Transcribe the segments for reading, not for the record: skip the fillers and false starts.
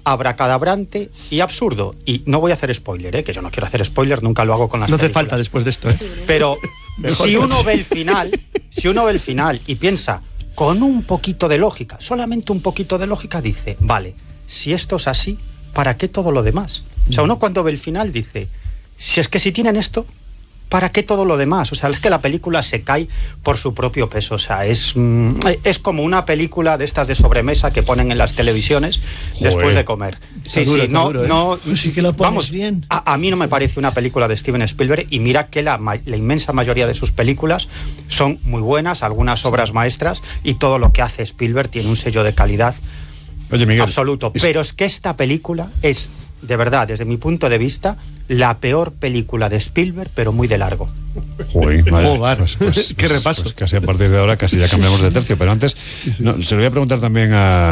abracadabrante y absurdo. Y no voy a hacer spoiler, que yo no quiero hacer spoiler, nunca lo hago con las películas. No hace falta después de esto. Pero si uno ve el final y piensa con un poquito de lógica, solamente un poquito de lógica, dice, vale, si esto es así, ¿para qué todo lo demás? O sea, uno cuando ve el final dice, si tienen esto, ¿para qué todo lo demás? O sea, es que la película se cae por su propio peso. O sea, es como una película de estas de sobremesa que ponen en las televisiones después de comer. Sí, que lo pones bien. A mí no me parece una película de Steven Spielberg, y mira que la inmensa mayoría de sus películas son muy buenas, algunas obras maestras, y todo lo que hace Spielberg tiene un sello de calidad absoluto. Pero es que esta película es, de verdad, desde mi punto de vista, la peor película de Spielberg, pero muy de largo. Pues qué repaso. Pues casi a partir de ahora casi ya cambiamos de tercio, pero antes se lo voy a preguntar también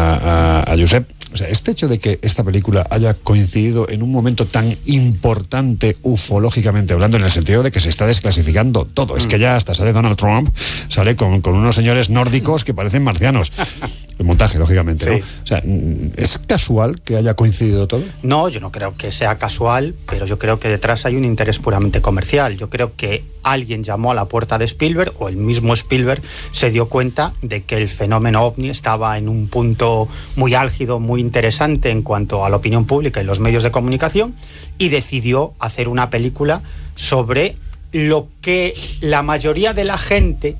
a Josep. O sea, este hecho de que esta película haya coincidido en un momento tan importante ufológicamente hablando, en el sentido de que se está desclasificando todo. Es que ya hasta sale Donald Trump, sale con unos señores nórdicos que parecen marcianos. El montaje, lógicamente, ¿no? O sea, ¿es casual que haya coincidido todo? No, yo no creo que sea casual, pero yo creo que detrás hay un interés puramente comercial. Yo creo que alguien llamó a la puerta de Spielberg, o el mismo Spielberg se dio cuenta de que el fenómeno OVNI estaba en un punto muy álgido, muy interesante en cuanto a la opinión pública y los medios de comunicación, y decidió hacer una película sobre lo que la mayoría de la gente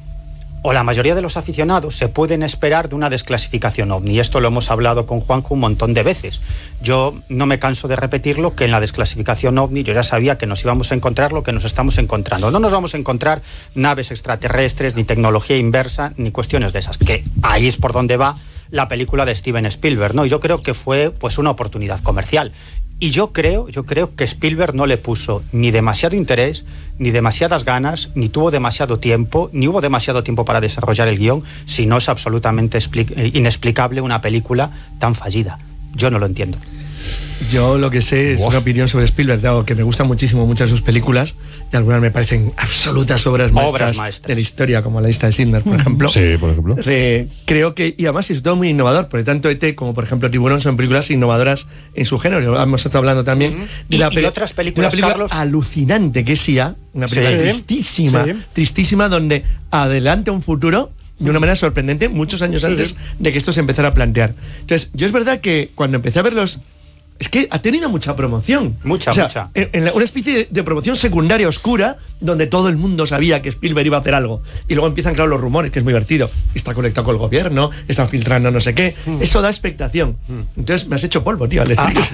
o la mayoría de los aficionados se pueden esperar de una desclasificación OVNI. Y esto lo hemos hablado con Juanjo un montón de veces. Yo no me canso de repetirlo, que en la desclasificación OVNI yo ya sabía que nos íbamos a encontrar lo que nos estamos encontrando. No nos vamos a encontrar naves extraterrestres, ni tecnología inversa, ni cuestiones de esas, que ahí es por donde va la película de Steven Spielberg, ¿no? Y yo creo que fue pues una oportunidad comercial. Y yo creo que Spielberg no le puso ni demasiado interés, ni demasiadas ganas, ni tuvo demasiado tiempo, ni hubo demasiado tiempo para desarrollar el guión, si no es absolutamente inexplicable una película tan fallida. Yo no lo entiendo. Yo lo que sé es una opinión sobre Spielberg, dado que me gustan muchísimo muchas de sus películas, y algunas me parecen absolutas obras maestras de la historia, como La lista de Schindler, por ejemplo. Sí, por ejemplo. Creo que, y además es todo muy innovador, porque tanto E.T. como por ejemplo Tiburón son películas innovadoras en su género. Hemos estado hablando también de y otras películas, una película Carlos, alucinante que es Sia, una película tristísima, donde adelanta un futuro de una manera sorprendente muchos años antes de que esto se empezara a plantear. Entonces, yo es verdad que cuando empecé a verlos, es que ha tenido mucha promoción. Mucha. Una especie de promoción secundaria oscura, donde todo el mundo sabía que Spielberg iba a hacer algo. Y luego empiezan, claro, los rumores, que es muy divertido. Está conectado con el gobierno, están filtrando no sé qué. Eso da expectación. Entonces me has hecho polvo, tío.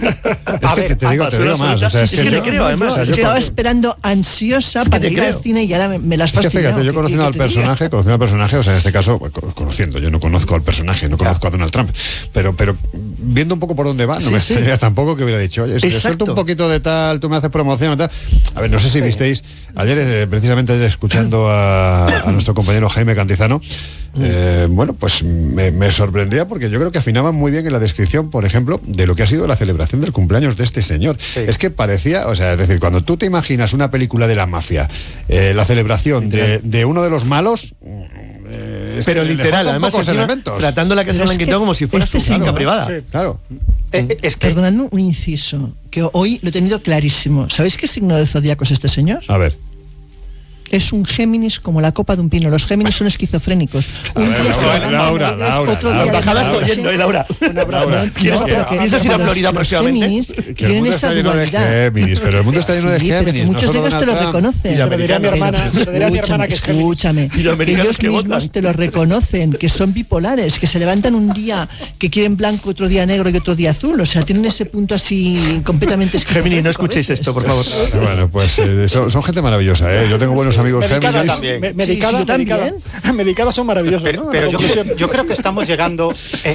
Te digo más. O sea, es que le creo, además. Yo estaba esperando ansiosa para ir al cine y ahora me las fastidiado. Fíjate, yo conociendo al personaje, o sea, en este caso, conociendo, yo no conozco al personaje, no conozco a Donald Trump, pero viendo un poco por dónde va, no me extrañaría tampoco que hubiera dicho, oye, si te suelto un poquito de tal, tú me haces promoción y tal. A ver, no sé si visteis, precisamente ayer escuchando a nuestro compañero Jaime Cantizano, bueno, pues me sorprendía, porque yo creo que afinaban muy bien en la descripción, por ejemplo, de lo que ha sido la celebración del cumpleaños de este señor. Es que parecía, o sea, es decir, cuando tú te imaginas una película de la mafia, la celebración de uno de los malos, pero literal, además tratando la Casa Blanquita como si fuera su finca privada. Claro. Perdonadme un inciso, que hoy lo he tenido clarísimo. ¿Sabéis qué signo de zodíaco es este señor? A ver. Es un Géminis como la copa de un pino. Los Géminis son esquizofrénicos. Laura. Bajada estoy oyendo, Laura. ¿Piensas ir a Florida próximamente? Tienen esa dualidad. Pero el mundo está lleno de Géminis. Muchos de ellos te lo reconocen. Se lo diré a mi hermana que es Géminis. Escúchame. Ellos mismos te lo reconocen, que son bipolares, que se levantan un día que quieren blanco, otro día negro y otro día azul. O sea, tienen ese punto así completamente esquizofrénico. Géminis, no escuchéis esto, por favor. Bueno, pues son gente maravillosa, Yo tengo buenos amigos Géminis. Medicadas son maravillosas, ¿no? Pero yo creo que estamos llegando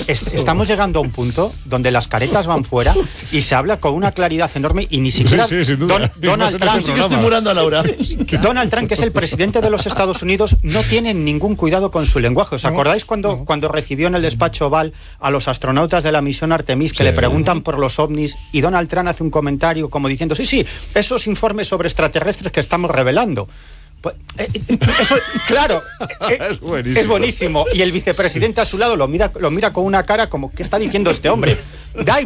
a un punto donde las caretas van fuera y se habla con una claridad enorme, y ni siquiera sin duda. Donald Trump, estoy murando a Laura. Donald Trump, que es el presidente de los Estados Unidos, no tiene ningún cuidado con su lenguaje. ¿Os acordáis cuando recibió en el despacho Oval a los astronautas de la misión Artemis, que le preguntan por los ovnis, y Donald Trump hace un comentario como diciendo, sí, esos informes sobre extraterrestres que estamos revelando? Pues, eso, claro, es buenísimo. Y el vicepresidente a su lado lo mira con una cara como, ¿qué está diciendo este hombre? Da igual.